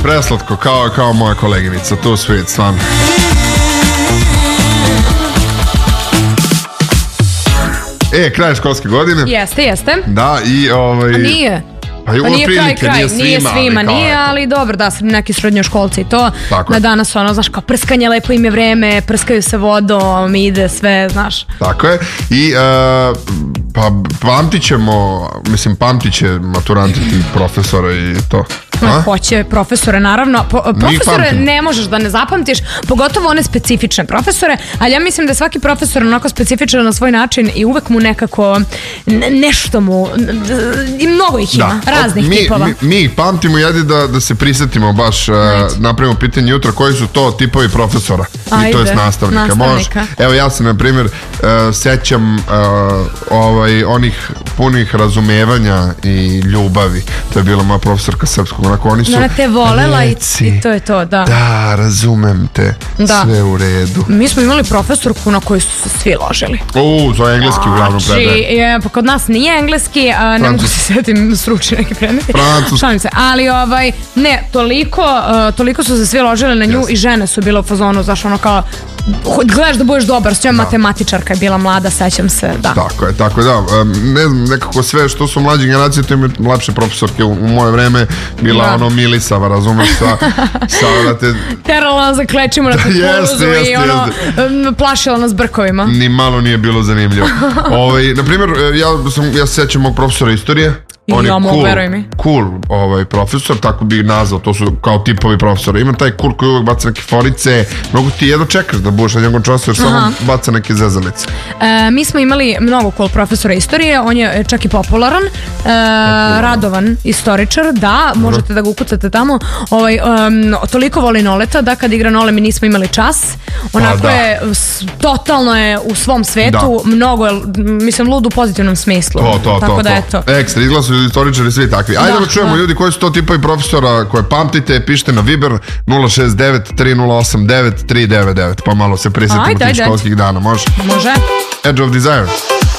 preslatko, kao moja koleginica. Tu sweet, stvarno. Kraj školske godine. Jeste. Da, i Nije. Pa nije kraj, nije svima, ali dobro, da, neki srednjoškolci i to. Tako na danas znaš, kao prskanje, lepo im je vreme, prskaju se vodom, ide sve, znaš. Tako je. I pa pamtit će maturanti ti profesora i to. Hoće profesore, naravno. Profesore ne možeš da ne zapamtiš, pogotovo one specifične profesore, ali ja mislim da je svaki profesor onako specifičan na svoj način i uvek mu nekako nešto mu, i mnogo ih ima, raznih tipova. Mi ih pamtimo, da se prisetimo baš, napravimo pitanje jutra, koji su to tipovi profesora, i to je nastavnika. Evo ja se na primjer sećam onih punih razumevanja i ljubavi. To je bila moja profesorka srpskog. Oni su te volela i to je to, da. Da, razumem te, sve u redu. Mi smo imali profesorku na koju su se svi ložili. To je engleski uglavnom predaje. Pa kod nas nije engleski, ne mogu se sjetim stručni neki predmeti. Šalim se, ali ne, toliko su se svi ložili na nju i žene su bile u fazonu, znaš, ono kao gledaš da budeš dobar, s njom matematičarka je bila mlada, sećam se, da. Tako je, da. Ne znam, nekako sve što su mlađe generacije, to imaju lepše profesorke. U moje vreme bila milisava, razumeš, terala nas da klečimo na kukuruzu i plašila nas brkovima. Ni malo nije bilo zanimljivo. Naprimjer, ja se sećam mog profesora istorije. On je cool profesor, tako bih nazvao, to su kao tipovi profesora. Ima taj cool koji uvek baca neke forice, mnogo ti jedno čekaš da budeš na njegovom času jer samo baca neke zezalice. Mi smo imali mnogo cool profesora istorije, on je čak i popularan, Radovan istoričar, da, možete da ga ukucate tamo. Toliko voli Noleta da kad igra Nole mi nismo imali čas, onako je, totalno je u svom svetu, mnogo je, mislim, lud u pozitivnom smislu. To. Ekstra, izglasuju istoričari svi takvi. Ajde da čujemo ljudi koji su to tipovi profesora koje pamtite, pišite na Viber 069 3089 399, pa malo se prisjetimo tih školskih dana, može? Može. Edge of Desire.